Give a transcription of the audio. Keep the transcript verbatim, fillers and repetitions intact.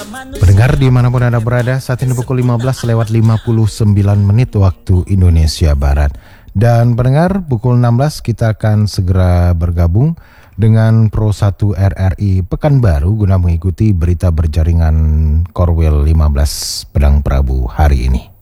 Pendengar dimanapun Anda berada, saat ini pukul lima belas lewat lima puluh sembilan menit waktu Indonesia Barat. Dan pendengar, pukul enam belas kita akan segera bergabung dengan Pro satu R R I Pekanbaru guna mengikuti berita berjaringan Korwil lima belas Pedang Prabu hari ini.